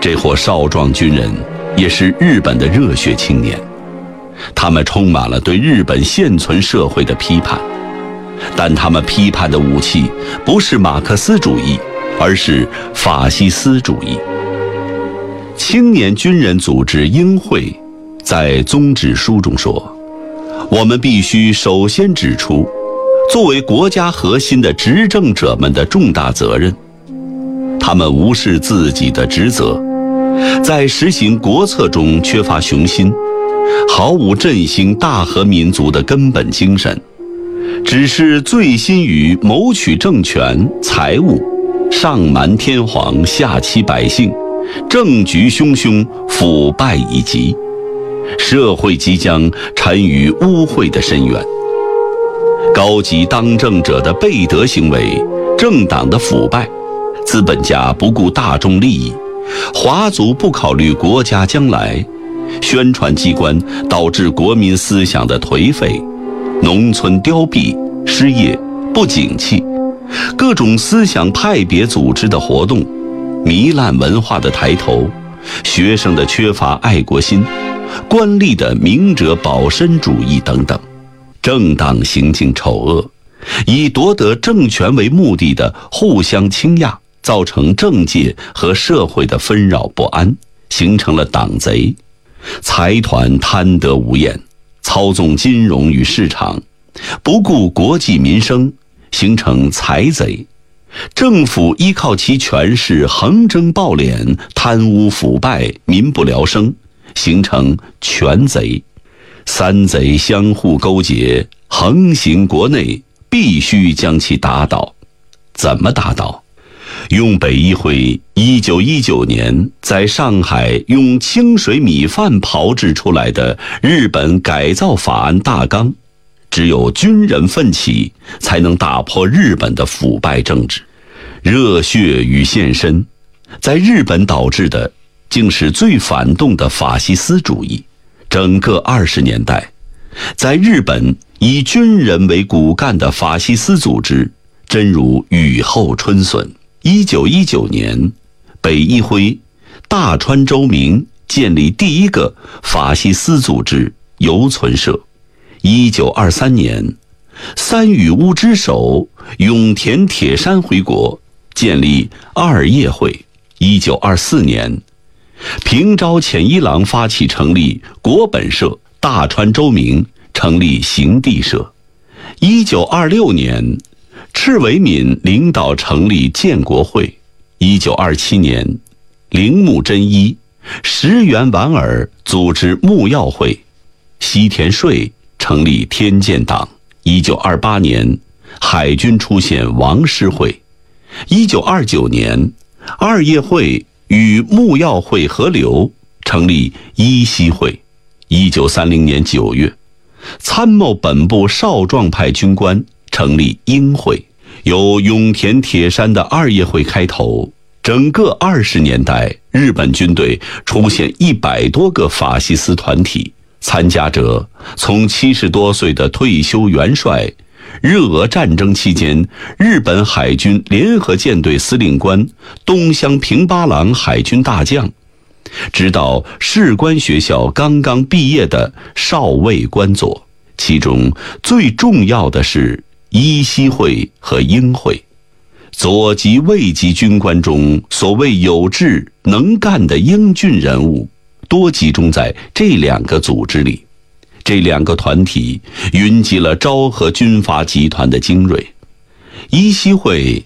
这伙少壮军人也是日本的热血青年，他们充满了对日本现存社会的批判，但他们批判的武器不是马克思主义，而是法西斯主义。青年军人组织英会在宗旨书中说，我们必须首先指出作为国家核心的执政者们的重大责任，他们无视自己的职责，在实行国策中缺乏雄心，毫无振兴大和民族的根本精神，只是醉心于谋取政权、财物，上瞒天皇，下欺百姓，政局汹汹，腐败已极，社会即将沉于污秽的深渊。高级当政者的背德行为，政党的腐败，资本家不顾大众利益，华族不考虑国家将来，宣传机关导致国民思想的颓废，农村凋敝，失业，不景气，各种思想派别组织的活动，糜烂文化的抬头，学生的缺乏爱国心，官吏的明哲保身主义等等，政党行径丑恶，以夺得政权为目的的互相倾轧，造成政界和社会的纷扰不安，形成了党贼。财团贪得无厌，操纵金融与市场，不顾国计民生，形成财贼。政府依靠其权势横征暴敛，贪污腐败，民不聊生，形成权贼。三贼相互勾结，横行国内，必须将其打倒。怎么打倒？用北议会1919年在上海用清水米饭炮制出来的日本改造法案大纲，只有军人奋起，才能打破日本的腐败政治。热血与献身，在日本导致的竟是最反动的法西斯主义。整个20年代，在日本以军人为骨干的法西斯组织真如雨后春笋。1919年，北议会大川周明建立第一个法西斯组织游存社。1923年，三羽屋之首永田铁山回国，建立二叶会。1924年，平沼浅一郎发起成立国本社，大川周明成立行地社。1926年，赤尾敏领导成立建国会。1927年，铃木真一、石原莞尔组织木曜会，西田顺成立天健党。1928年，海军出现王师会。1929年，二叶会与木曜会合流，成立伊西会。1930年9月，参谋本部少壮派军官成立英会。由永田铁山的二叶会开头，整个20年代，日本军队出现100多个法西斯团体，参加者从70多岁的退休元帅，日俄战争期间日本海军联合舰队司令官东乡平八郎海军大将，直到士官学校刚刚毕业的少尉官佐，其中最重要的是伊西会和英会。左级卫级军官中所谓有志能干的英俊人物，多集中在这两个组织里。这两个团体云集了昭和军阀集团的精锐。伊西会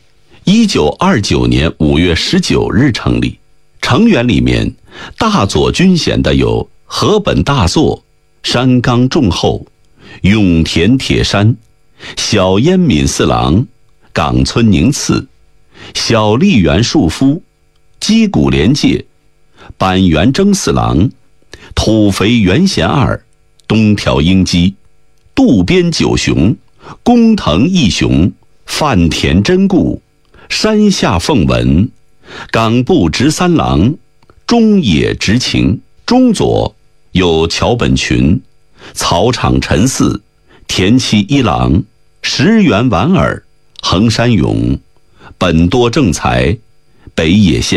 1929年5月19日成立，成员里面大佐军衔的有河本大作、山冈重厚、永田铁山、小烟敏四郎、冈村宁次、小笠原树夫、矶谷廉介、板垣征四郎、土肥原贤二、东条英机、渡边久雄、工藤义雄、饭田真固、山下奉文、冈部直三郎、中野直晴。中佐有桥本群、草场陈四、田崎一郎、石原莞尔、横山勇、本多正才、北野宪